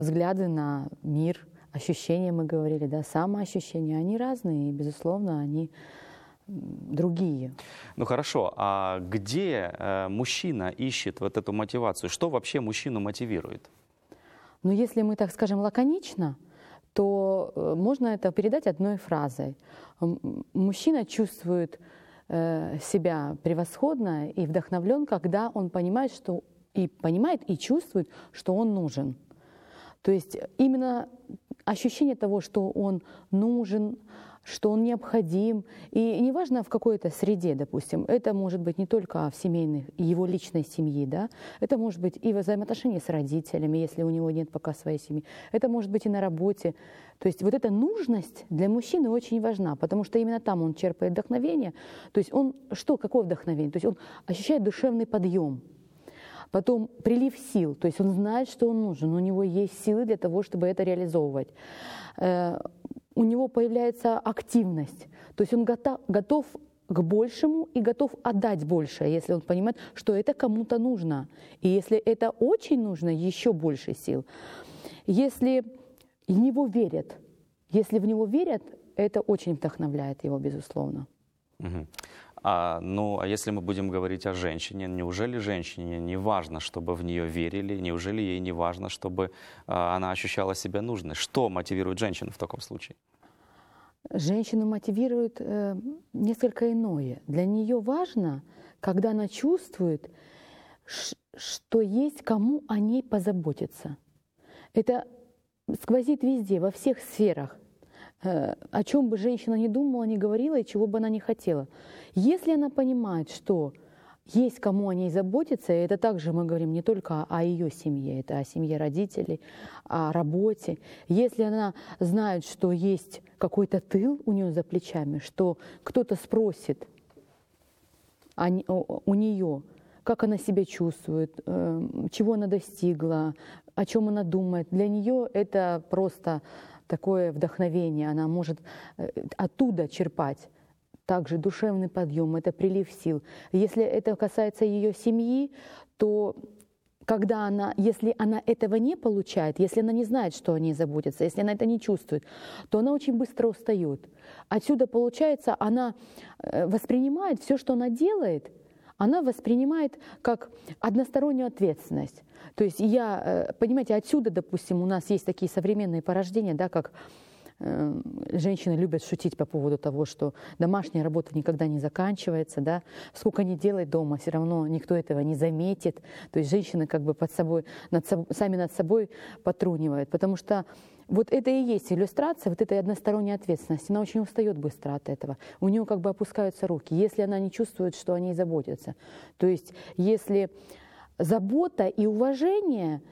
взгляды на мир, ощущения, мы говорили, да, самоощущения, они разные, и, безусловно, они другие. Ну хорошо, а где мужчина ищет вот эту мотивацию? Что вообще мужчину мотивирует? Но если мы, так скажем, лаконично, то можно это передать одной фразой. Мужчина чувствует себя превосходно и вдохновлен, когда он понимает, и чувствует, что он нужен. То есть именно ощущение того, что он нужен, что он необходим. И неважно в какой-то среде, допустим, это может быть не только в семейной, его личной семье, да? Это может быть и взаимоотношения с родителями, если у него нет пока своей семьи. Это может быть и на работе. То есть вот эта нужность для мужчины очень важна, потому что именно там он черпает вдохновение. То есть он какое вдохновение? То есть он ощущает душевный подъем. Потом прилив сил, то есть он знает, что он нужен, у него есть силы для того, чтобы это реализовывать. У него появляется активность, то есть он готов к большему и готов отдать больше, если он понимает, что это кому-то нужно. И если это очень нужно, еще больше сил. Если в него верят, это очень вдохновляет его, безусловно. Угу. А если мы будем говорить о женщине, неужели женщине не важно, чтобы в нее верили? Неужели ей не важно, чтобы она ощущала себя нужной? Что мотивирует женщину в таком случае? Женщину мотивирует несколько иное. Для нее важно, когда она чувствует, что есть кому о ней позаботиться. Это сквозит везде, во всех сферах. О чем бы женщина ни думала, ни говорила, и чего бы она ни хотела. Если она понимает, что есть кому о ней заботиться, и это также мы говорим не только о ее семье, это о семье родителей, о работе. Если она знает, что есть какой-то тыл у нее за плечами, что кто-то спросит у нее, как она себя чувствует, чего она достигла, о чем она думает, для нее это просто такое вдохновение, она может оттуда черпать. Также душевный подъем, это прилив сил. Если это касается ее семьи, то если она этого не получает, если она не знает, что о ней заботится, если она это не чувствует, то она очень быстро устает. Отсюда, получается, она воспринимает все, что она делает, она воспринимает как одностороннюю ответственность. То есть понимаете, отсюда, допустим, у нас есть такие современные порождения, да, как женщины любят шутить по поводу того, что домашняя работа никогда не заканчивается, да, сколько ни делай дома, все равно никто этого не заметит. То есть женщины как бы сами над собой потрунивают, потому что вот это и есть иллюстрация вот этой односторонней ответственности. Она очень устает быстро от этого. У нее как бы опускаются руки, если она не чувствует, что о ней заботятся. То есть если забота и уважение,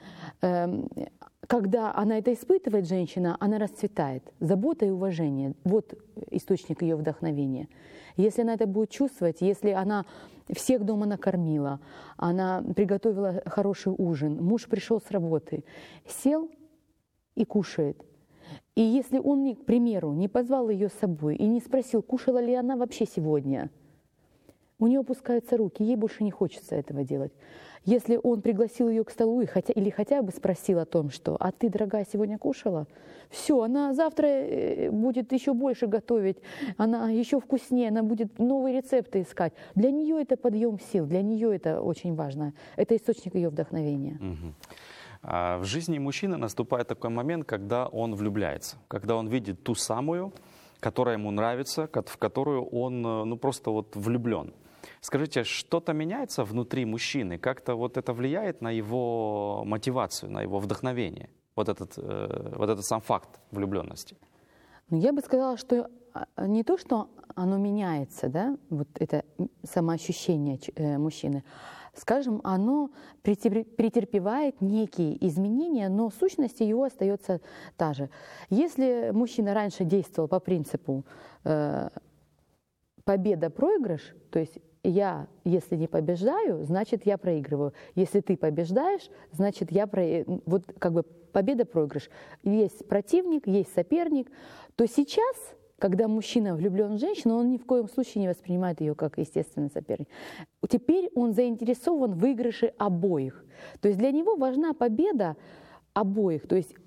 когда она это испытывает, женщина, она расцветает. Забота и уважение – вот источник ее вдохновения. Если она это будет чувствовать, если она всех дома накормила, она приготовила хороший ужин, муж пришел с работы, сел и кушает. И если он, к примеру, не позвал ее с собой и не спросил, кушала ли она вообще сегодня, у нее опускаются руки, ей больше не хочется этого делать. Если он пригласил ее к столу или хотя бы спросил о том, что «А ты, дорогая, сегодня кушала?» Все, она завтра будет еще больше готовить, она еще вкуснее, она будет новые рецепты искать. Для нее это подъем сил, для нее это очень важно. Это источник ее вдохновения. В жизни мужчины наступает такой момент, когда он влюбляется, когда он видит ту самую, которая ему нравится, в которую он просто вот влюблен. Скажите, что-то меняется внутри мужчины? Как-то вот это влияет на его мотивацию, на его вдохновение? Вот этот сам факт влюбленности. Я бы сказала, что не то, что оно меняется, да, вот это самоощущение мужчины, скажем, оно претерпевает некие изменения, но сущность его остается та же. Если мужчина раньше действовал по принципу победа-проигрыш, то есть если не побеждаю, значит, я проигрываю. Если ты побеждаешь, значит, вот как бы победа-проигрыш. Есть противник, есть соперник. То сейчас, когда мужчина влюблен в женщину, он ни в коем случае не воспринимает ее как естественный соперник. Теперь он заинтересован в выигрыше обоих. То есть для него важна победа обоих. То есть